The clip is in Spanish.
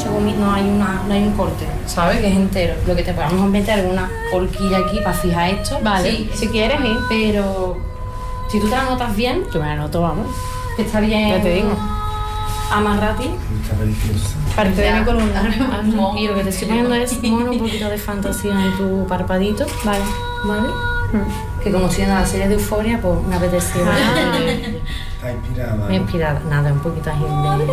mucha comida, no hay un corte, ¿sabes? Que es entero. Lo que te podemos meter es una horquilla aquí para fijar esto. Vale, sí, si quieres, ¿eh? Pero si tú te la notas bien, Yo me la noto, vamos. que está bien. Ya te digo. Amarrati. Está preciosa. Parte de mi columna. Y lo que te estoy poniendo es un poquito de fantasía en tu parpadito. Vale. ¿Vale? Que como si en la serie de Euforia, pues me apetecía. Está inspirada. Me he inspirado, nada, un poquito así de